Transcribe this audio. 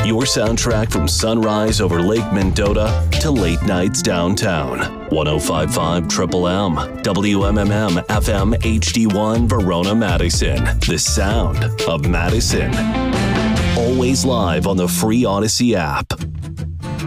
Your soundtrack from sunrise over Lake Mendota to late nights downtown. 105.5 Triple M, WMMM FM HD1 Verona, Madison. The sound of Madison. Always live on the free Odyssey app.